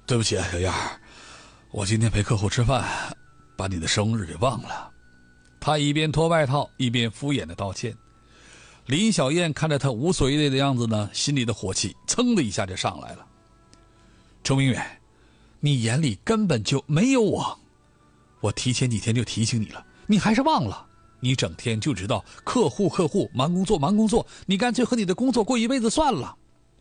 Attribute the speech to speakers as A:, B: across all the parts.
A: 对不起啊，小燕儿，我今天陪客户吃饭，把你的生日给忘了。他一边脱外套，一边敷衍的道歉。林小燕看着他无所谓的样子呢，心里的火气噌的一下就上来了。周明远，你眼里根本就没有我，我提前几天就提醒你了，你还是忘了。你整天就知道客户，忙工作，你干脆和你的工作过一辈子算了。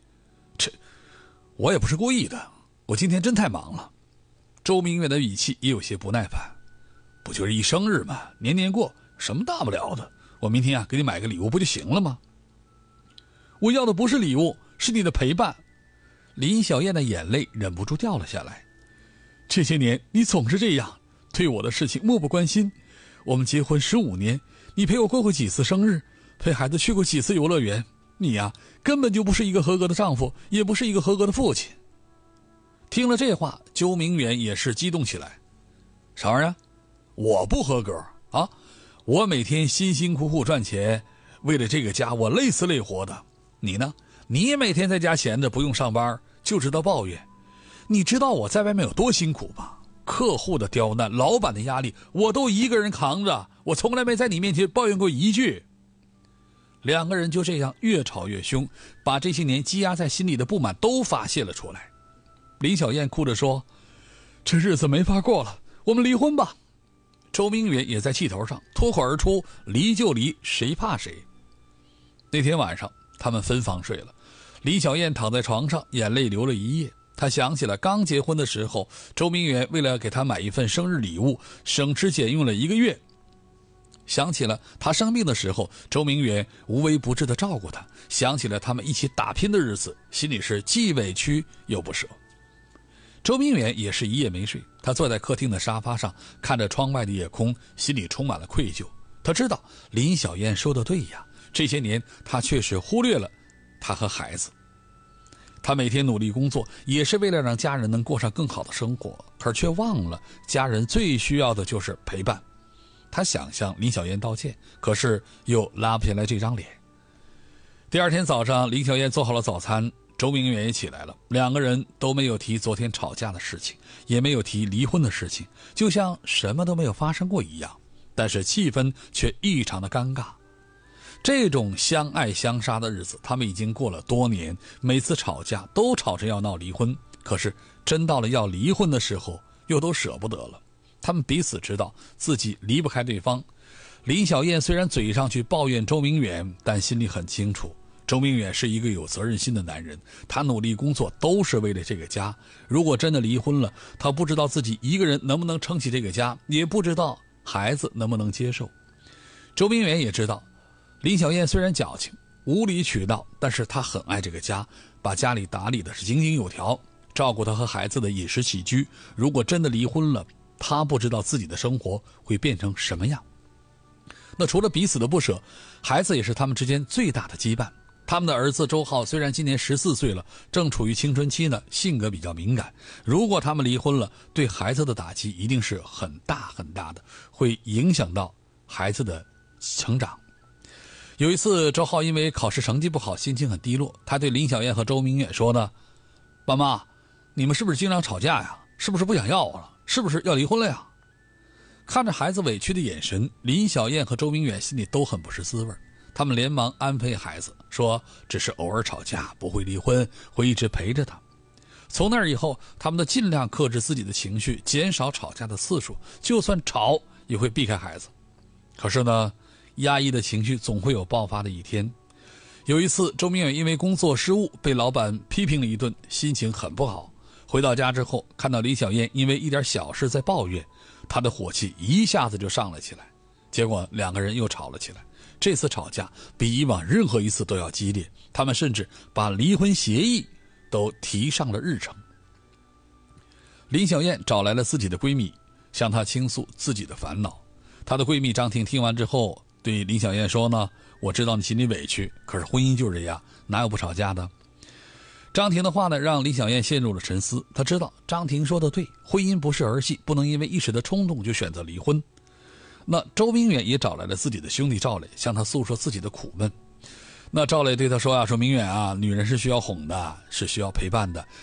A: 我也不是故意的，我今天真太忙了。周明远的语气也有些不耐烦。不就是一生日吗？年年过，什么大不了的？我明天给你买个礼物不就行了吗？我要的不是礼物，是你的陪伴。林小燕的眼泪忍不住掉了下来。这些年你总是这样，对我的事情漠不关心。我们结婚15年，你陪我过几次生日，陪孩子去过几次游乐园，你根本就不是一个合格的丈夫，也不是一个合格的父亲。听了这话，周明远也是激动起来。啥玩意儿？我不合格啊！我每天辛辛苦苦赚钱，为了这个家我累死累活的。你呢？你每天在家闲着不用上班，就知道抱怨。你知道我在外面有多辛苦吗？客户的刁难，老板的压力，我都一个人扛着，我从来没在你面前抱怨过一句。两个人就这样越吵越凶，把这些年积压在心里的不满都发泄了出来。林小燕哭着说：这日子没法过了，我们离婚吧。周明远也在气头上，脱口而出：离就离，谁怕谁。那天晚上他们分房睡了，李小燕躺在床上，眼泪流了一夜。她想起了刚结婚的时候，周明远为了给她买一份生日礼物，省吃俭用了1个月。想起了她生病的时候，周明远无微不至地照顾她。想起了他们一起打拼的日子，心里是既委屈又不舍。周明远也是一夜没睡，他坐在客厅的沙发上，看着窗外的夜空，心里充满了愧疚。他知道林小燕说的对呀，这些年他确实忽略了他和孩子。他每天努力工作，也是为了让家人能过上更好的生活，可却忘了家人最需要的就是陪伴。他想向林小燕道歉，可是又拉不下来这张脸。第二天早上，林小燕做好了早餐，周明远也起来了，两个人都没有提昨天吵架的事情，也没有提离婚的事情，就像什么都没有发生过一样，但是气氛却异常的尴尬。这种相爱相杀的日子他们已经过了多年，每次吵架都吵着要闹离婚，可是真到了要离婚的时候又都舍不得了。他们彼此知道自己离不开对方。林小燕虽然嘴上去抱怨周明远，但心里很清楚，周明远是一个有责任心的男人，他努力工作都是为了这个家。如果真的离婚了，他不知道自己一个人能不能撑起这个家，也不知道孩子能不能接受。周明远也知道林小燕虽然矫情无理取闹，但是他很爱这个家，把家里打理的是井井有条，照顾他和孩子的饮食起居。如果真的离婚了，他不知道自己的生活会变成什么样。那除了彼此的不舍，孩子也是他们之间最大的羁绊。他们的儿子周浩虽然今年14岁了，正处于青春期呢，性格比较敏感。如果他们离婚了，对孩子的打击一定是很大很大的，会影响到孩子的成长。有一次，周浩因为考试成绩不好，心情很低落，他对林小燕和周明远说呢：爸妈，你们是不是经常吵架呀？是不是不想要我了？是不是要离婚了呀？看着孩子委屈的眼神，林小燕和周明远心里都很不是滋味。他们连忙安慰孩子说，只是偶尔吵架，不会离婚，会一直陪着他。从那以后，他们都尽量克制自己的情绪，减少吵架的次数，就算吵也会避开孩子。可是呢，压抑的情绪总会有爆发的一天。有一次，周明远因为工作失误被老板批评了一顿，心情很不好。回到家之后，看到李小燕因为一点小事在抱怨，他的火气一下子就上了起来。结果两个人又吵了起来，这次吵架比以往任何一次都要激烈，他们甚至把离婚协议都提上了日程。林小燕找来了自己的闺蜜，向她倾诉自己的烦恼。她的闺蜜张婷听完之后对林小燕说呢，我知道你心里委屈，可是婚姻就是这样，哪有不吵架的。张婷的话呢，让林小燕陷入了沉思。她知道张婷说的对，婚姻不是儿戏，不能因为一时的冲动就选择离婚。那周明远也找来了自己的兄弟赵磊，向他诉说自己的苦闷。那赵磊对他说说明远啊，女人是需要哄的，是需要陪伴的，